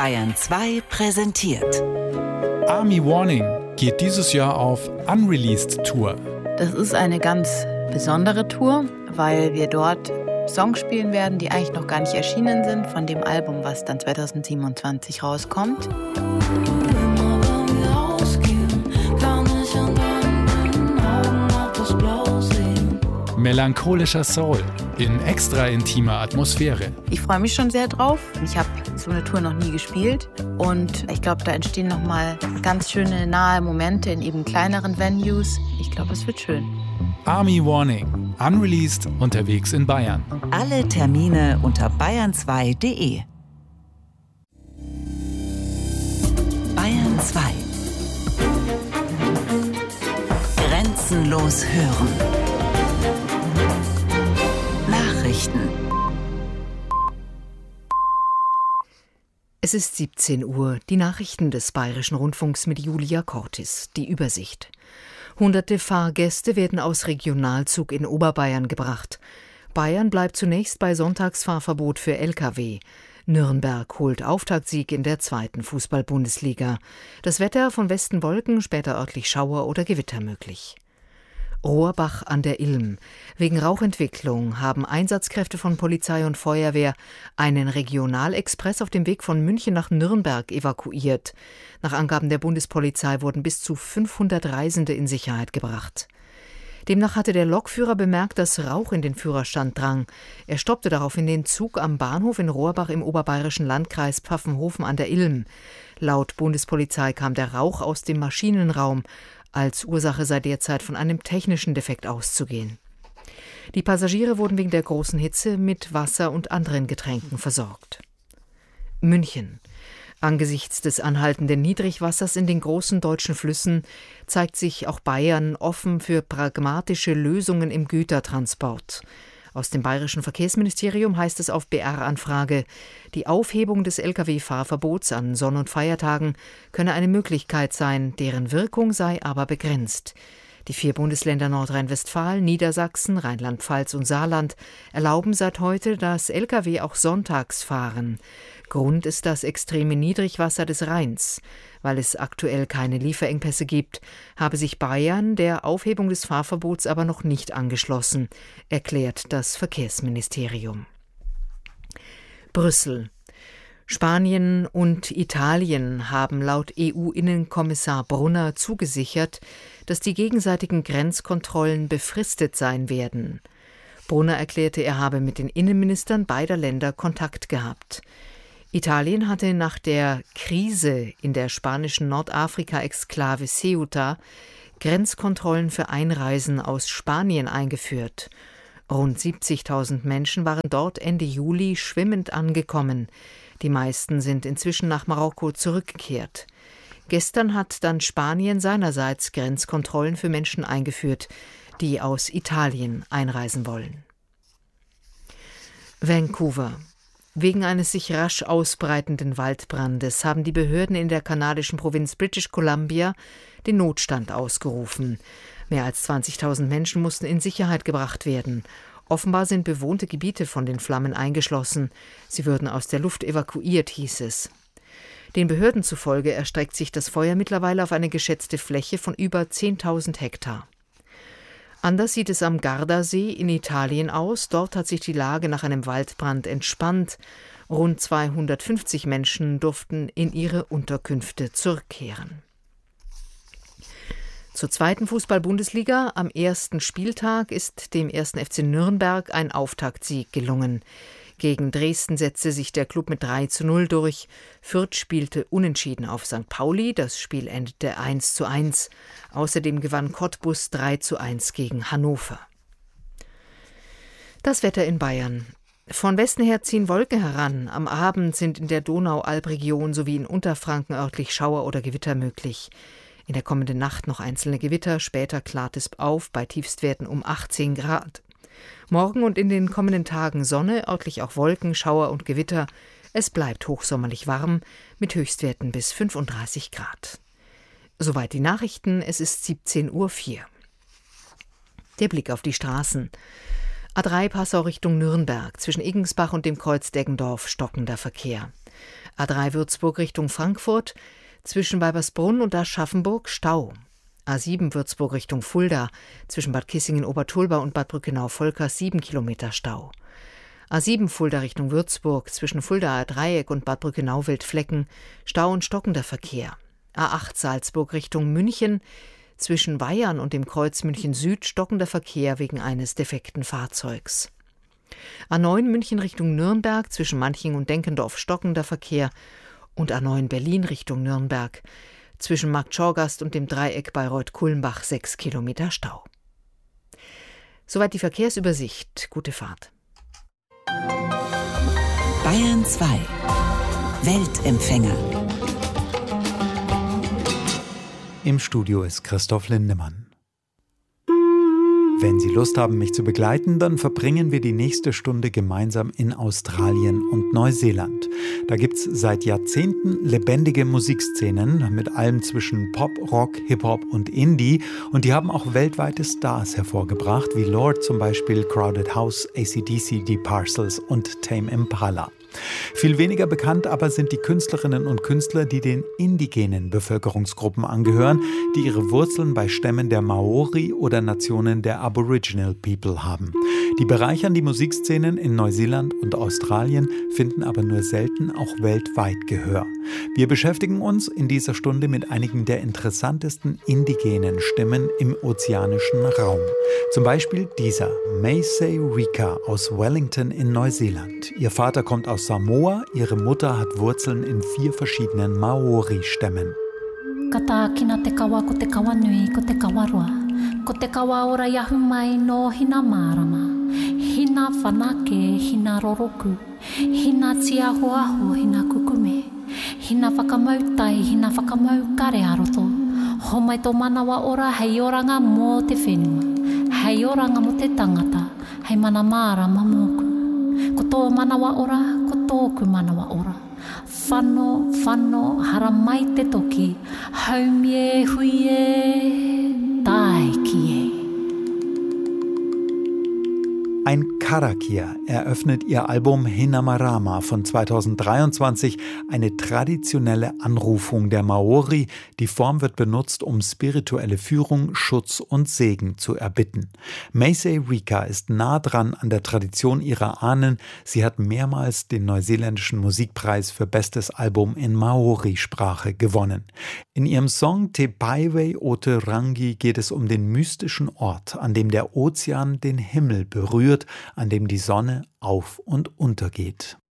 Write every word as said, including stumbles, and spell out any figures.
Bayern zwei präsentiert. Army Warning geht dieses Jahr auf Unreleased Tour. Das ist eine ganz besondere Tour, weil wir dort Songs spielen werden, die eigentlich noch gar nicht erschienen sind, von dem Album, was dann zwanzig siebenundzwanzig rauskommt. Melancholischer Soul in extra intimer Atmosphäre. Ich freue mich schon sehr drauf. Ich habe so eine Tour noch nie gespielt und ich glaube, da entstehen nochmal ganz schöne nahe Momente in eben kleineren Venues. Ich glaube, es wird schön. Army Warning, unreleased, unterwegs in Bayern. Alle Termine unter bayern zwei punkt de. Bayern zwei. Grenzenlos hören. Nachrichten. Es ist siebzehn Uhr, die Nachrichten des Bayerischen Rundfunks mit Julia Cortis, die Übersicht. Hunderte Fahrgäste werden aus Regionalzug in Oberbayern gebracht. Bayern bleibt zunächst bei Sonntagsfahrverbot für L K W. Nürnberg holt Auftaktsieg in der zweiten Fußball-Bundesliga. Das Wetter von Westen Wolken, später örtlich Schauer oder Gewitter möglich. Rohrbach an der Ilm. Wegen Rauchentwicklung haben Einsatzkräfte von Polizei und Feuerwehr einen Regionalexpress auf dem Weg von München nach Nürnberg evakuiert. Nach Angaben der Bundespolizei wurden bis zu fünfhundert Reisende in Sicherheit gebracht. Demnach hatte der Lokführer bemerkt, dass Rauch in den Führerstand drang. Er stoppte daraufhin den Zug am Bahnhof in Rohrbach im oberbayerischen Landkreis Pfaffenhofen an der Ilm. Laut Bundespolizei kam der Rauch aus dem Maschinenraum. Als Ursache sei derzeit von einem technischen Defekt auszugehen. Die Passagiere wurden wegen der großen Hitze mit Wasser und anderen Getränken versorgt. München. Angesichts des anhaltenden Niedrigwassers in den großen deutschen Flüssen zeigt sich auch Bayern offen für pragmatische Lösungen im Gütertransport. Aus dem Bayerischen Verkehrsministerium heißt es auf B R-Anfrage, die Aufhebung des L K W-Fahrverbots an Sonn- und Feiertagen könne eine Möglichkeit sein, deren Wirkung sei aber begrenzt. Die vier Bundesländer Nordrhein-Westfalen, Niedersachsen, Rheinland-Pfalz und Saarland erlauben seit heute, dass L K W auch sonntags fahren. Grund ist das extreme Niedrigwasser des Rheins. Weil es aktuell keine Lieferengpässe gibt, habe sich Bayern der Aufhebung des Fahrverbots aber noch nicht angeschlossen, erklärt das Verkehrsministerium. Brüssel. Spanien und Italien haben laut E U-Innenkommissar Brunner zugesichert, dass die gegenseitigen Grenzkontrollen befristet sein werden. Brunner erklärte, er habe mit den Innenministern beider Länder Kontakt gehabt. Italien hatte nach der Krise in der spanischen Nordafrika-Exklave Ceuta Grenzkontrollen für Einreisen aus Spanien eingeführt. Rund siebzigtausend Menschen waren dort Ende Juli schwimmend angekommen. Die meisten sind inzwischen nach Marokko zurückgekehrt. Gestern hat dann Spanien seinerseits Grenzkontrollen für Menschen eingeführt, die aus Italien einreisen wollen. Vancouver. Wegen eines sich rasch ausbreitenden Waldbrandes haben die Behörden in der kanadischen Provinz British Columbia den Notstand ausgerufen. Mehr als zwanzigtausend Menschen mussten in Sicherheit gebracht werden. Offenbar sind bewohnte Gebiete von den Flammen eingeschlossen. Sie würden aus der Luft evakuiert, hieß es. Den Behörden zufolge erstreckt sich das Feuer mittlerweile auf eine geschätzte Fläche von über zehntausend Hektar. Anders sieht es am Gardasee in Italien aus. Dort hat sich die Lage nach einem Waldbrand entspannt. Rund zweihundertfünfzig Menschen durften in ihre Unterkünfte zurückkehren. Zur zweiten Fußball-Bundesliga am ersten Spieltag ist dem ersten F C Nürnberg ein Auftaktsieg gelungen. Gegen Dresden setzte sich der Klub mit drei zu null durch. Fürth spielte unentschieden auf Sankt Pauli. Das Spiel endete eins zu eins. Außerdem gewann Cottbus drei zu eins gegen Hannover. Das Wetter in Bayern. Von Westen her ziehen Wolken heran. Am Abend sind in der Donau-Alb-Region sowie in Unterfranken örtlich Schauer oder Gewitter möglich. In der kommenden Nacht noch einzelne Gewitter, später klart es auf bei Tiefstwerten um achtzehn Grad. Morgen und in den kommenden Tagen Sonne, örtlich auch Wolken, Schauer und Gewitter. Es bleibt hochsommerlich warm mit Höchstwerten bis fünfunddreißig Grad. Soweit die Nachrichten, es ist siebzehn Uhr vier. Der Blick auf die Straßen. A drei Passau Richtung Nürnberg, zwischen Iggensbach und dem Kreuz Deggendorf stockender Verkehr. A drei Würzburg Richtung Frankfurt, zwischen Weibersbrunn und Aschaffenburg Stau. A sieben Würzburg Richtung Fulda, zwischen Bad Kissingen-Obertulba und Bad Brückenau-Volkers sieben Kilometer Stau. A sieben Fulda Richtung Würzburg, zwischen Fuldaer Dreieck und Bad Brückenau-Wildflecken, Stau und stockender Verkehr. A acht Salzburg Richtung München, zwischen Weyern und dem Kreuz München Süd stockender Verkehr wegen eines defekten Fahrzeugs. A neun München Richtung Nürnberg, zwischen Manching und Denkendorf stockender Verkehr und A neun Berlin Richtung Nürnberg, zwischen Marktschorgast und dem Dreieck Bayreuth-Kulmbach sechs Kilometer Stau. Soweit die Verkehrsübersicht. Gute Fahrt. Bayern zwei. Weltempfänger. Im Studio ist Christoph Lindemann. Wenn Sie Lust haben, mich zu begleiten, dann verbringen wir die nächste Stunde gemeinsam in Australien und Neuseeland. Da gibt es seit Jahrzehnten lebendige Musikszenen mit allem zwischen Pop, Rock, Hip-Hop und Indie. Und die haben auch weltweite Stars hervorgebracht, wie Lorde zum Beispiel, Crowded House, A C D C, The Parcels und Tame Impala. Viel weniger bekannt aber sind die Künstlerinnen und Künstler, die den indigenen Bevölkerungsgruppen angehören, die ihre Wurzeln bei Stämmen der Maori oder Nationen der Aboriginal People haben. Die bereichern die Musikszenen in Neuseeland und Australien, finden aber nur selten auch weltweit Gehör. Wir beschäftigen uns in dieser Stunde mit einigen der interessantesten indigenen Stimmen im ozeanischen Raum. Zum Beispiel dieser, Maesay Rika aus Wellington in Neuseeland. Ihr Vater kommt aus Samoa, ihre Mutter hat Wurzeln in vier verschiedenen Maori-Stämmen. Kata kina te kawa ko te kawa nui ko te kawa roa. Ko te kawa ora yahu mai no hina marama. Hina whanake, hina roroku. Hina tia hoaho, hina kukume. Hina whakamautai, hina whakamau kare aroto. Homai tō manawa ora hei oranga mō te whenua. Hei oranga mo te tangata, hei mana marama mōku. Ko tō manawa ora, ko tōku manawa ora. Whano, whano, hara mai te toki. Haumie, huie, taekie. Ein Karakia eröffnet ihr Album Hinamarama von zweitausenddreiundzwanzig, eine traditionelle Anrufung der Maori. Die Form wird benutzt, um spirituelle Führung, Schutz und Segen zu erbitten. Maesay Rika ist nah dran an der Tradition ihrer Ahnen. Sie hat mehrmals den neuseeländischen Musikpreis für bestes Album in Maori-Sprache gewonnen. In ihrem Song Te Paiwei o te Rangi geht es um den mystischen Ort, an dem der Ozean den Himmel berührt, an dem die Sonne auf- und untergeht.